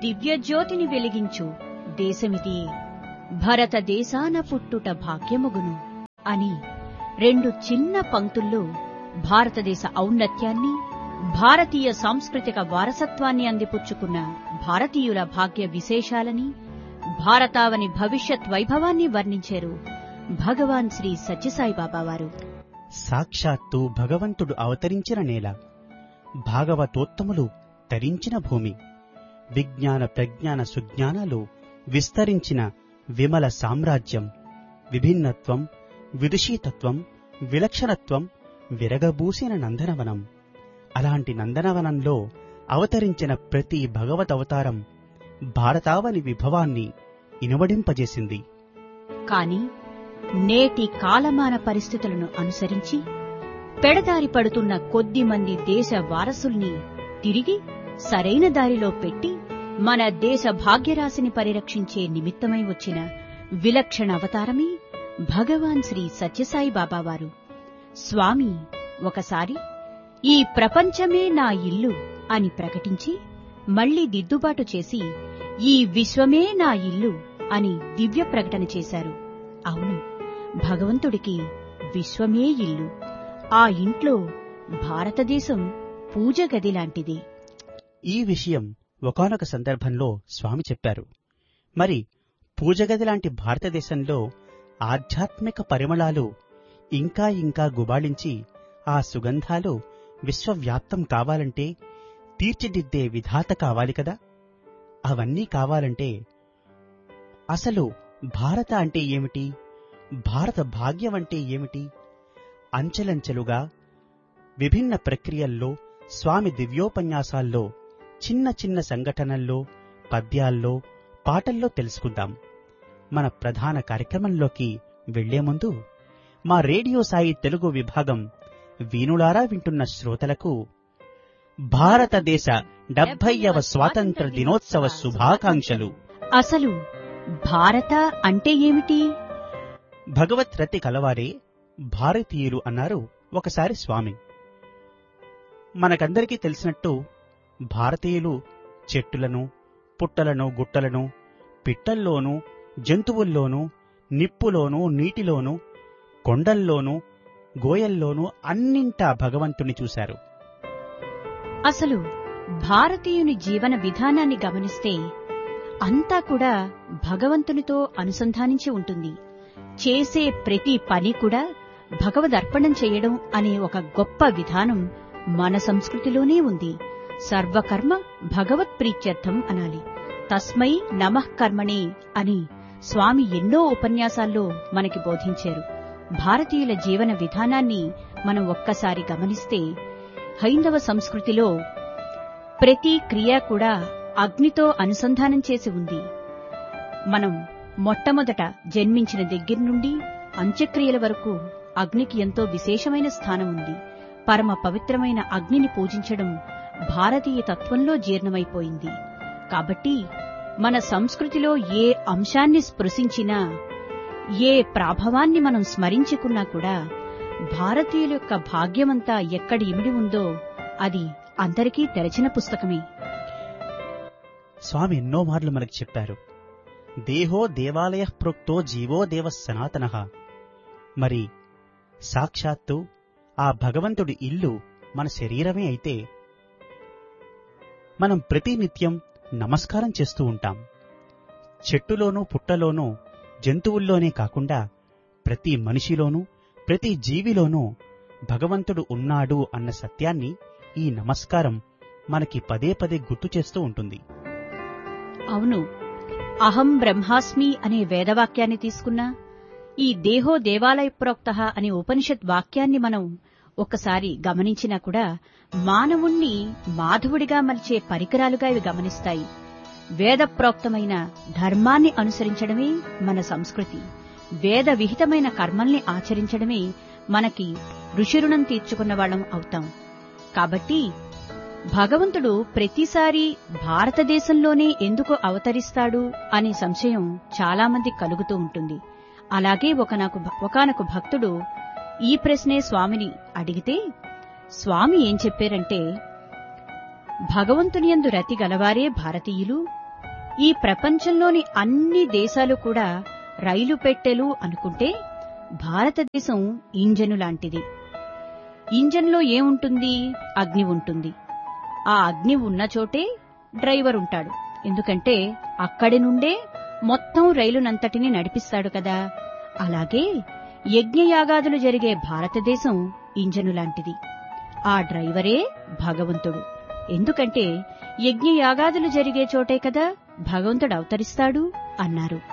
దివ్యజ్యోతిని వెలిగించు దేశమిది, భరతదేశాన పుట్టుట భాగ్యముగును అని 2 చిన్న పంక్తుల్లో భారతదేశ ఔన్నత్యాన్ని, భారతీయ సాంస్కృతిక వారసత్వాన్ని అందిపుచ్చుకున్న భారతీయుల భాగ్య విశేషాలని, భారతావని భవిష్యత్ వైభవాన్ని వర్ణించారు భగవాన్ శ్రీ సత్యసాయిబాబా వారు. సాక్షాత్తు భగవంతుడు అవతరించిన నేల, భాగవతోత్తములు తరించిన భూమి, విజ్ఞాన ప్రజ్ఞాన సుజ్ఞానాలు విస్తరించిన విమల సామ్రాజ్యం, విభిన్నత్వం, విదుషీతత్వం, విలక్షణత్వం విరగబూసిన నందనవనం. అలాంటి నందనవనంలో అవతరించిన ప్రతి భగవదవతారం భారతావని విభవాన్ని ఇనువడింపజేసింది. కాని నేటి కాలమాన పరిస్థితులను అనుసరించి పెడదారి పడుతున్న కొద్దిమంది దేశ వారసుల్ని తిరిగి సరైన దారిలో పెట్టి మన దేశ భాగ్యరాశిని పరిరక్షించే నిమిత్తమై వచ్చిన విలక్షణ అవతారమే భగవాన్ శ్రీ సత్యసాయిబాబా వారు. స్వామి ఒకసారి ఈ ప్రపంచమే నా ఇల్లు అని ప్రకటించి మళ్లీ దిద్దుబాటు చేసి ఈ విశ్వమే నా ఇల్లు అని దివ్య ప్రకటన చేశారు. అవును, భగవంతుడికి విశ్వమే ఇల్లు. ఆ ఇంట్లో భారతదేశం పూజ గది లాంటిది. ఈ విషయం ఒకానొక సందర్భంలో స్వామి చెప్పారు. మరి పూజగది లాంటి భారతదేశంలో ఆధ్యాత్మిక పరిమళాలు ఇంకా ఇంకా గుబాళించి ఆ సుగంధాలు విశ్వవ్యాప్తం కావాలంటే తీర్చిదిద్దే విధాత కావాలి కదా. అవన్నీ కావాలంటే అసలు భారత అంటే ఏమిటి, భారత భాగ్యం అంటే ఏమిటి? అంచెలంచెలుగా విభిన్న ప్రక్రియల్లో స్వామి దివ్యోపన్యాసాల్లో చిన్న చిన్న సంఘటనల్లో, పద్యాల్లో, పాటల్లో తెలుసుకుందాం. మన ప్రధాన కార్యక్రమంలోకి వెళ్లే ముందు మా రేడియో సాయి తెలుగు విభాగం వీణులారా వింటున్న శ్రోతలకు భారతదేశ 70వ స్వాతంత్ర దినోత్సవ శుభాకాంక్షలు. అసలు భారత అంటే ఏమిటి? భగవత్ రతి కలవారే భారతీయులు అన్నారు ఒకసారి స్వామి. మనకందరికీ తెలిసినట్టు భారతీయులు చెట్టులను, పుట్టలను, గుట్టలను, పిట్టల్లోనూ, జంతువుల్లోనూ, నిప్పులోనూ, నీటిలోనూ, కొండల్లోనూ, గోయల్లోనూ అన్నింటా భగవంతుని చూశారు. అసలు భారతీయుని జీవన విధానాన్ని గమనిస్తే అంతా కూడా భగవంతునితో అనుసంధానించి ఉంటుంది. చేసే ప్రతి పని కూడా భగవదర్పణం చేయడం అనే ఒక గొప్ప విధానం మన సంస్కృతిలోనే ఉంది. సర్వకర్మ భగవత్ ప్రీత్యర్థం అనాలి. తస్మై నమః కర్మణే అని స్వామి ఎన్నో ఉపన్యాసాల్లో మనకి బోధించారు. భారతీయుల జీవన విధానాన్ని మనం ఒక్కసారి గమనిస్తే హైందవ సంస్కృతిలో ప్రతి క్రియ కూడా అగ్నితో అనుసంధానం చేసి ఉంది. మనం మొట్టమొదట జన్మించిన దగ్గర నుండి అంత్యక్రియల వరకు అగ్నికి ఎంతో విశేషమైన స్థానం ఉంది. పరమ పవిత్రమైన అగ్నిని పూజించడం భారతీయ తత్వంలో జీర్ణమైపోయింది. కాబట్టి మన సంస్కృతిలో ఏ అంశాన్ని స్పృశించినా, ఏ ప్రాభవాన్ని మనం స్మరించుకున్నా కూడా భారతీయుల యొక్క భాగ్యమంతా ఎక్కడ ఇమిడి ఉందో అది అందరికీ తెరచిన పుస్తకమే. స్వామి ఎన్నో మార్లు మనకు చెప్పారు, దేహో దేవాలయ ప్రోక్తో జీవో దేవ సనాతనః. మరి సాక్షాత్తు ఆ భగవంతుడి ఇల్లు మన శరీరమే అయితే మనం ప్రతినిత్యం నమస్కారం చేస్తూ ఉంటాం. చెట్టులోనూ, పుట్టలోనూ, జంతువుల్లోనే కాకుండా ప్రతి మనిషిలోనూ, ప్రతి జీవిలోనూ భగవంతుడు ఉన్నాడు అన్న సత్యాన్ని ఈ నమస్కారం మనకి పదే పదే గుర్తు చేస్తూ ఉంటుంది. అవును, అహం బ్రహ్మాస్మి అనే వేదవాక్యాన్ని తీసుకున్నా, ఈ దేహో దేవాలయ ప్రోక్తః అనే ఉపనిషత్ వాక్యాన్ని మనం ఒక్కసారి గమనించినా కూడా మానవుణ్ణి మాధవుడిగా మలిచే పరికరాలుగా ఇవి గమనిస్తాయి. వేదప్రోక్తమైన ధర్మాన్ని అనుసరించడమే మన సంస్కృతి. వేద విహితమైన కర్మల్ని ఆచరించడమే మనకి ఋషిరుణం తీర్చుకున్న వాళ్ళం అవుతాం. కాబట్టి భగవంతుడు ప్రతిసారి భారతదేశంలోనే ఎందుకు అవతరిస్తాడు అనే సంశయం చాలామంది కలుగుతూ ఉంటుంది. అలాగే ఒకానొక భక్తుడు ఈ ప్రశ్నే స్వామిని అడిగితే స్వామి ఏం చెప్పారంటే, భగవంతునియందు రతి గలవారే భారతీయులు, ఈ ప్రపంచంలోని అన్ని దేశాలు కూడా రైలు పెట్టెలు అనుకుంటే భారతదేశం ఇంజను లాంటిది. ఇంజన్లో ఏముంటుంది? అగ్ని ఉంటుంది. ఆ అగ్ని ఉన్న చోటే డ్రైవర్ ఉంటాడు. ఎందుకంటే అక్కడి నుండే మొత్తం రైలునంతటిని నడిపిస్తాడు కదా. అలాగే యజ్ఞయాగాదులు జరిగే భారతదేశం ఇంజను లాంటిది. ఆ డ్రైవరే భగవంతుడు. ఎందుకంటే యజ్ఞయాగాదులు జరిగే చోటే కదా భగవంతుడు అవతరిస్తాడు అన్నారు.